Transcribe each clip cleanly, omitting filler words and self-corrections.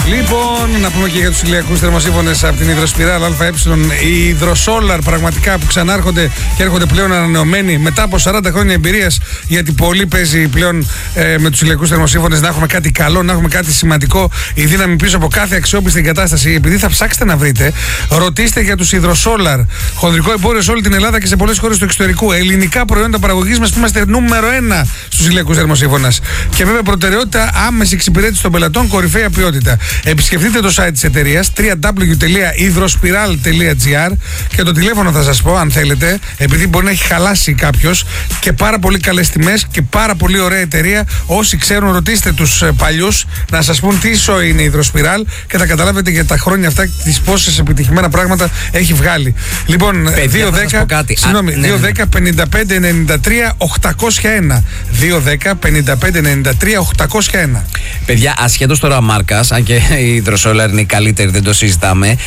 Λοιπόν, να πούμε και για τους ηλιακούς θερμοσύφωνες από την Υδροσπιράλ ΑΕ. Οι Υδροσόλαρ πραγματικά που ξανάρχονται και έρχονται πλέον ανανεωμένοι μετά από 40 χρόνια εμπειρίας. Γιατί πολύ παίζει πλέον με τους ηλιακούς θερμοσύφωνες να έχουμε κάτι καλό, να έχουμε κάτι σημαντικό. Η δύναμη πίσω από κάθε αξιόπιστη εγκατάσταση. Επειδή θα ψάξετε να βρείτε, ρωτήστε για τους Υδροσόλαρ. Χονδρικό εμπόριο σε όλη την Ελλάδα και σε πολλές χώρες του εξωτερικού. Ελληνικά προϊόντα παραγωγής μας που είμαστε νούμερο 1 στους ηλιακούς θερμοσύφωνες. Και βέβαια προτεραιότητα άμεση εξυπηρέτηση των πελατών, κορυφαία ποιότητα. Επισκεφτείτε το site της εταιρείας www.hydrospiral.gr και το τηλέφωνο θα σας πω αν θέλετε, επειδή μπορεί να έχει χαλάσει κάποιος, και πάρα πολύ καλές τιμές και πάρα πολύ ωραία εταιρεία. Όσοι ξέρουν, ρωτήστε τους παλιούς να σας πούν τι ισό είναι η Hydrospiral και θα καταλάβετε για τα χρόνια αυτά τις πόσες επιτυχημένα πράγματα έχει βγάλει. Λοιπόν, 210-55-93-801. 210-55-93-801. Παιδιά, ασχέτως τώρα μάρκας, αν και η Υδροσόλαρ είναι η καλύτερη, δεν το συζητάμε,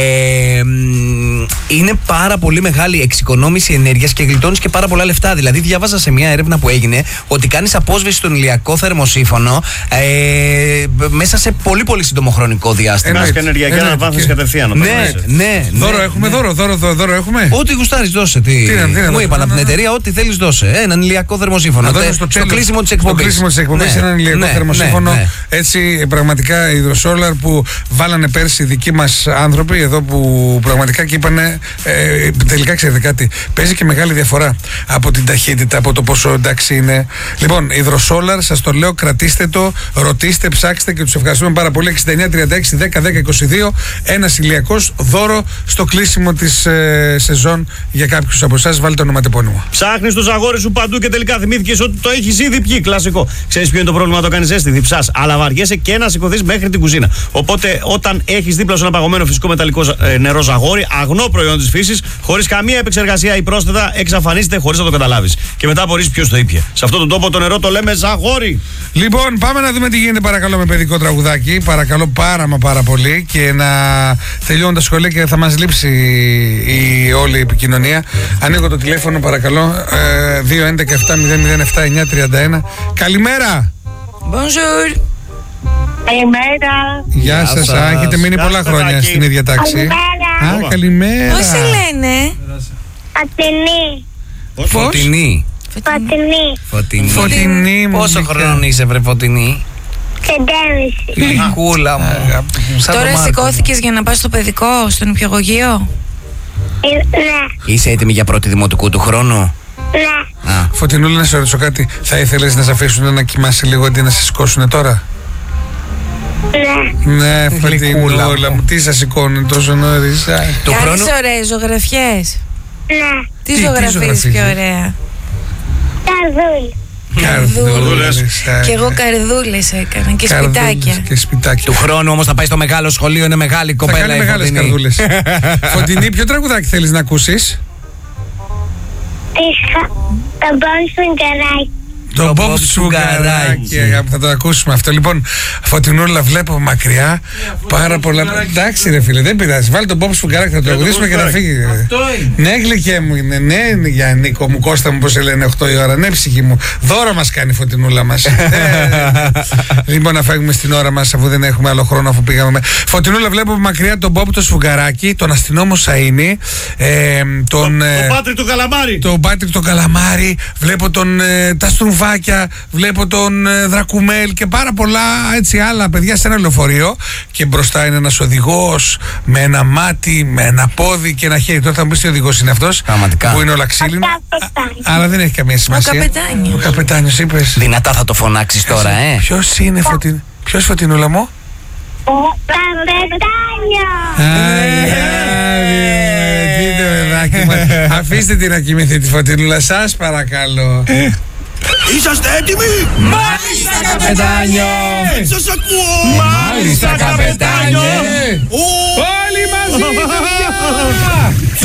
είναι πάρα πολύ μεγάλη εξοικονόμηση ενέργειας και γλιτώνεις και πάρα πολλά λεφτά. Δηλαδή, διάβαζα σε μια έρευνα που έγινε ότι κάνεις απόσβεση στον ηλιακό θερμοσύφωνο μέσα σε πολύ πολύ σύντομο χρονικό διάστημα. Ένας και ενεργειακή αναβάθμιση κατευθείαν. Ναι. Δώρο έχουμε, δώρο έχουμε. Ό,τι γουστάρεις δώσε. Μου είπαν από την εταιρεία, ό,τι θέλεις δώσε. Έναν ηλιακό θερμοσύφωνο. Στο κλείσιμο της εκπομπής. Έναν ηλιακό θερμοσύφωνο. Έτσι, πραγματικά η Υδροσόλαρ που βάλανε πέρσι οι δικοί μας άνθρωποι εδώ που πραγματικά και είπανε τελικά ξέρετε κάτι, παίζει και μεγάλη διαφορά από την ταχύτητα, από το πόσο εντάξει είναι. Λοιπόν, Υδροσόλαρ, σας το λέω, κρατήστε το, ρωτήστε, ψάξτε και τους ευχαριστούμε πάρα πολύ. 69-36-10-10-22, ένας ηλιακός δώρο στο κλείσιμο της σεζόν για κάποιους από εσάς. Βάλτε το ονοματεπώνυμο. Ψάχνεις το ζαγόρι σου παντού και τελικά θυμήθηκες ότι το έχεις ήδη πιει. Κλασικό. Ξέρεις ποιο είναι το πρόβλημα, το κάνεις ζέστη, διψάς, αλλά βαριέσαι και να σηκωθείς μέχρι την κουζίνα. Οπότε, όταν έχεις δίπλα σου ένα παγωμένο φυσικό μεταλλικό νερό ζαγόρι, αγνό προϊόν της φύσης, χωρίς καμία επεξεργασία ή πρόσθετα, εξαφανίζεται χωρίς να το καταλάβεις. Και μετά απορείς ποιος το ήπιε. Σε αυτόν τον τόπο το νερό το λέμε ζαγόρι. Λοιπόν, πάμε να δούμε τι γίνεται παρακαλώ με παιδικό τραγουδάκι. Παρακαλώ πάρα πολύ και να τελειώνουν τα σχολεία και θα μας λείψει η όλη η επικοινωνία. Ανοίγω το τηλέφωνο παρακαλώ. 211-7-007-931. Καλημέρα. Bonjour. Καλημέρα. Γεια σας. Έχετε μείνει πολλά χρόνια στην ίδια τάξη. Καλημέρα. Καλημέρα. Πώς σε λένε? Φωτεινή. Φωτεινή. Πόσο χρόνο είσαι, βρε Φωτεινή? 5,5. Κούλα μου. Τώρα σηκώθηκες για να πας στο παιδικό, στον νηπιαγωγείο? Ναι. Είσαι έτοιμη για πρώτη δημοτικού του χρόνου? Ναι. Φωτεινούλα, να σε ρωτήσω κάτι. Θα ήθελες να σε αφήσουν να κοιμάσαι λίγο αντί να σε σηκώσουν τώρα? Ναι, Φωτεινούλα μου, τι σας σηκώνει τόσο νωρίς? Κάνεις ωραίες ζωγραφιές? Ναι. Τι ζωγραφίζεις πιο ωραία? Καρδούλη. Και εγώ καρδούλες έκανα και σπιτάκια. Του χρόνου όμως θα πάει στο μεγάλο σχολείο, είναι μεγάλη κοπέλα. Θα κάνει μεγάλες καρδούλες. Φωτεινή, ποιο τραγουδάκι θέλεις να ακούσεις? Το Μπομπ Σφουγγαράκι. Το Μπομπ Σφουγγαράκι. Θα το ακούσουμε αυτό. Λοιπόν, Φωτεινούλα, βλέπω μακριά πάρα πολλά. Εντάξει, ρε φίλε, δεν πειράζει. Βάλει τον Μπομπ Σφουγγαράκι, θα το τραγουδήσουμε και να φύγει. Ναι, γλυκέ μου είναι. Ναι, για Νίκο μου, Κώστα μου, πώς σε λένε, 8 η ώρα. Ναι, ψυχή μου. Δώρο μας κάνει η Φωτεινούλα μας. Λοιπόν, να φεύγουμε στην ώρα μας, αφού δεν έχουμε άλλο χρόνο, αφού πήγαμε. Φωτεινούλα, βλέπω μακριά τον Μπομπ το Σφουγγαράκι, τον αστυνόμο Σαΐνη, τον Πάτρικ τον Καλαμάρι. Τον Πάτρικ τον Καλαμάρι, βλέπω τα Στρουβάκια, βλέπω τον Δρακουμέλ και πάρα πολλά έτσι άλλα παιδιά σε ένα λεωφορείο. Και μπροστά είναι ένας οδηγός με ένα μάτι, με ένα πόδι και ένα χέρι. Τώρα θα μου πεις τι οδηγός είναι αυτός, που είναι όλα ξύλινα. Αλλά δεν έχει καμία σημασία. Ο καπετάνιος είπες. Δυνατά θα το φωνάξεις τώρα, Ποιος είναι Ποιος, Φωτεινούλα μου? Ο καπετάνιος. Αφήστε την να κοιμηθεί τη Φωτεινούλα, σας παρακαλώ. Είσαστε έτοιμοι? Μάλιστα, καπετάνιο! Σας ακούω! Μάλιστα, καπετάνιο! Όλοι μαζί!